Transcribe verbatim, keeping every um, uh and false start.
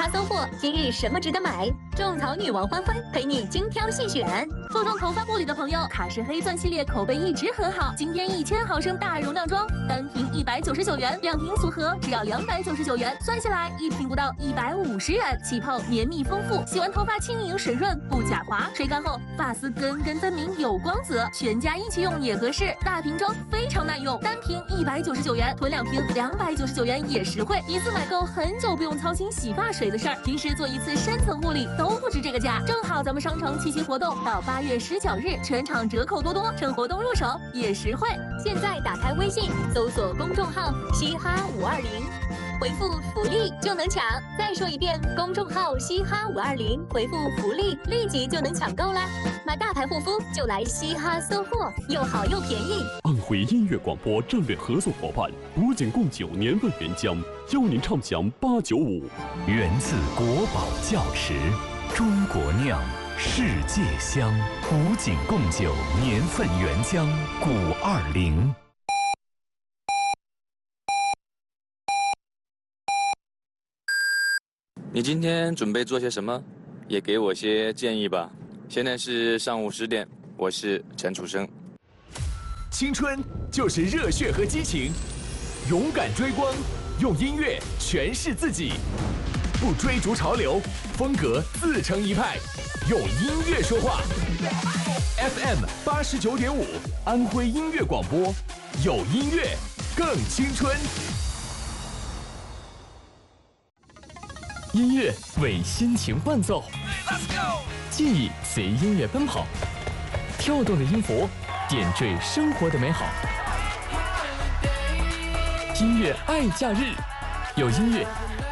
哈搜货，今日什么值得买？种草女王欢欢陪你精挑细选。 注重头发护理的朋友，卡诗黑钻系列口碑一直很好。今天一千毫升大容量装，单瓶一百九十九元，两瓶组合只要两百九十九元，算下来一瓶不到一百五十元。起泡绵密丰富，洗完头发轻盈水润不假滑，吹干后发丝根根分明有光泽，全家一起用也合适。大瓶装非常耐用，单瓶一百九十九元，囤两瓶两百九十九元也实惠。一次买够，很久不用操心洗发水的事儿，平时做一次深层护理都不止这个价。正好咱们商城七夕活动到八月十九日，全场折扣多多，趁活动入手也实惠。 现在打开微信，搜索公众号“嘻哈五二零”，回复“福利”就能抢。再说一遍，公众号“嘻哈五二零”，回复“福利”，立即就能抢购啦！买大牌护肤就来嘻哈搜货，又好又便宜。 安徽音乐广播战略合作伙伴古井贡酒年份原浆，邀您畅享八九五。 源自国宝窖池，中国酿，世界香。古井贡酒年份原浆古二零。 你今天准备做些什么？也给我些建议吧。现在是上午十点，我是陈楚生。 青春就是热血和激情，勇敢追光，用音乐诠释自己，不追逐潮流，风格自成一派，用音乐说话。F M 八十九点五，安徽音乐广播，有音乐更青春。 音乐为心情伴奏，记忆随音乐奔跑，跳动的音符点缀生活的美好。音乐爱假日，有音乐